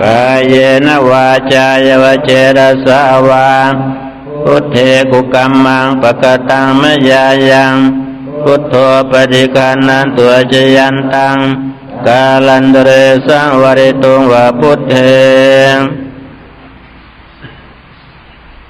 เยนวาจายวเจรสาวาพุทเทกุกัมมังปะกตังมยายังพุทโธปฏิคันนันตัวจยันตังกาลันเดเรสังวริตุงวะพุทเท